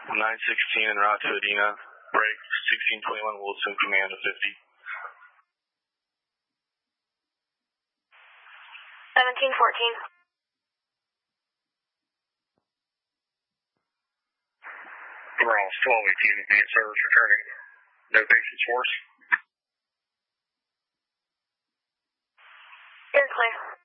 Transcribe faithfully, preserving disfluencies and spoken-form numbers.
nine sixteen en route to Adena. Break sixteen twenty-one Wilson, command of fifty. seventeen fourteen. Ross, twelve eighteen, advanced service returning. No patients for us. You're clear.